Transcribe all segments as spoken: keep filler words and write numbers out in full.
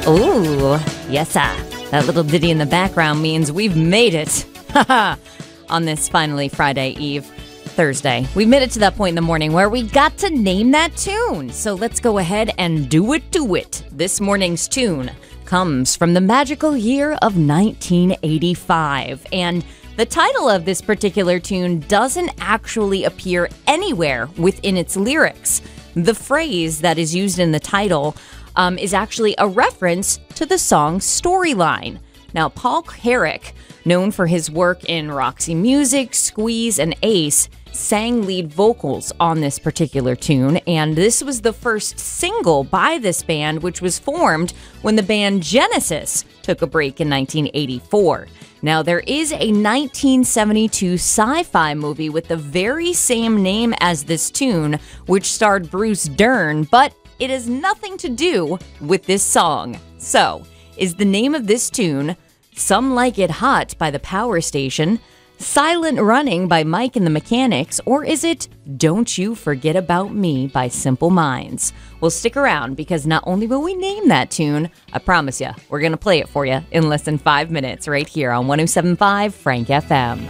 Ooh, yes, sir. That little ditty in the background means we've made it. On this finally Friday Eve, Thursday. We've made it to that point in the morning where we got to name that tune. So let's go ahead and do it to it. This morning's tune comes from the magical year of nineteen eighty-five. And the title of this particular tune doesn't actually appear anywhere within its lyrics. The phrase that is used in the title um, is actually a reference to the song's storyline. Now, Paul Carrack, known for his work in Roxy Music, Squeeze, and Ace, sang lead vocals on this particular tune, and this was the first single by this band, which was formed when the band Genesis took a break in nineteen eighty-four. Now, there is a nineteen seventy-two sci-fi movie with the very same name as this tune, which starred Bruce Dern, but it has nothing to do with this song. So, is the name of this tune Some Like It Hot by the Power Station, Silent Running by Mike and the Mechanics, or is it Don't You Forget About Me by Simple Minds? Well, stick around, because not only will we name that tune, I promise you, we're going to play it for you in less than five minutes right here on one oh seven point five Frank F M.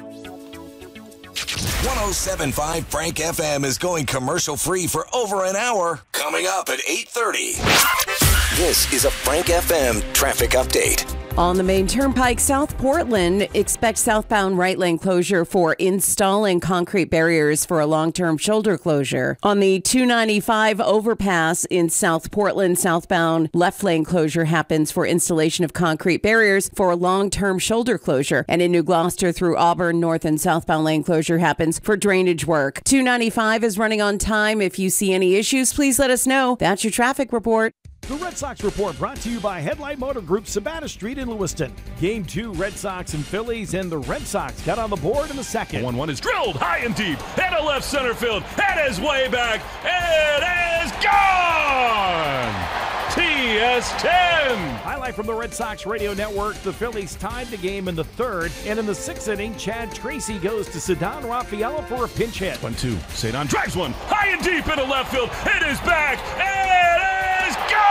one oh seven point five Frank F M is going commercial-free for over an hour. Coming up at eight thirty. This is a Frank F M traffic update. On the main turnpike, South Portland, expect southbound right lane closure for installing concrete barriers for a long-term shoulder closure. On the two ninety-five overpass in South Portland, southbound left lane closure happens for installation of concrete barriers for a long-term shoulder closure. And in New Gloucester through Auburn, north and southbound lane closure happens for drainage work. two ninety-five is running on time. If you see any issues, please let us know. That's your traffic report. The Red Sox Report brought to you by Headlight Motor Group, Savannah Street in Lewiston. Game two, Red Sox and Phillies, and the Red Sox got on the board in the second. one one is drilled high and deep, and a left center field. It is way back. It is gone! T S ten! Highlight from the Red Sox Radio Network, the Phillies tied the game in the third, and in the sixth inning, Chad Tracy goes to Ceddanne Rafaela for a pinch hit. one two, Ceddanne drives one high and deep into left field. It is back. It is gone!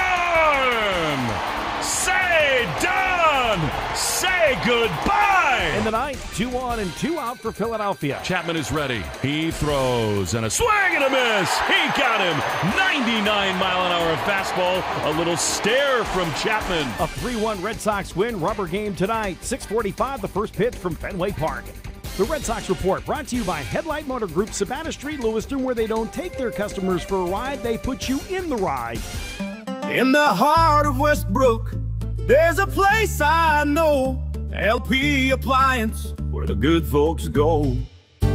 Say done! Say goodbye! In the ninth, two on and two out for Philadelphia. Chapman is ready. He throws, and a swing and a miss. He got him. ninety-nine mile an hour fastball. A little stare from Chapman. A three one Red Sox win. Rubber game tonight. six forty-five, the first pitch from Fenway Park. The Red Sox Report brought to you by Headlight Motor Group, Savannah Street, Lewiston, where they don't take their customers for a ride, they put you in the ride. In the heart of Westbrook, there's a place I know, L P Appliance, where the good folks go.